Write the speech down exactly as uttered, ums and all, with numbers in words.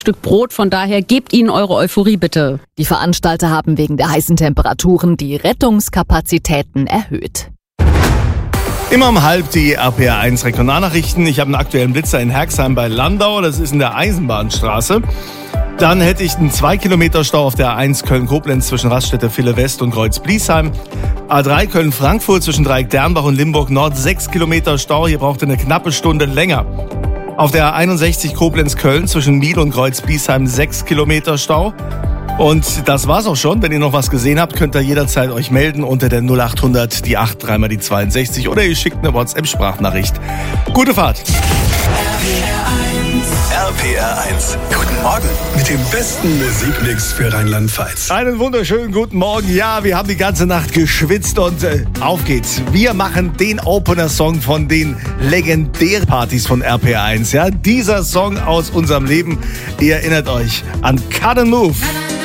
Stück Brot. Von daher gebt ihnen eure Euphorie bitte. Die Veranstalter haben wegen der heißen Temperaturen die Rettungskapazitäten erhöht. Immer um halb die R P R eins Regionalnachrichten. Ich habe einen aktuellen Blitzer in Herxheim bei Landau. Das ist in der Eisenbahnstraße. Dann hätte ich einen zwei Kilometer Stau auf der A eins Köln-Koblenz zwischen Raststätte Ville West und Kreuz-Bliesheim. A drei Köln-Frankfurt zwischen Dreieck Dernbach und Limburg Nord sechs Kilometer Stau. Hier braucht ihr eine knappe Stunde länger. Auf der A einundsechzig Koblenz-Köln zwischen Miel und Kreuz-Bliesheim sechs Kilometer Stau. Und das war's auch schon. Wenn ihr noch was gesehen habt, könnt ihr jederzeit euch melden unter der null acht hundert, die acht, dreimal die zweiundsechzig oder ihr schickt eine WhatsApp-Sprachnachricht. Gute Fahrt. R P R eins. Guten Morgen mit dem besten Musikmix für Rheinland-Pfalz. Einen wunderschönen guten Morgen. Ja, wir haben die ganze Nacht geschwitzt und äh, auf geht's. Wir machen den Opener-Song von den Legendärpartys von R P R eins. Ja, dieser Song aus unserem Leben. Ihr erinnert euch an Cut and Move.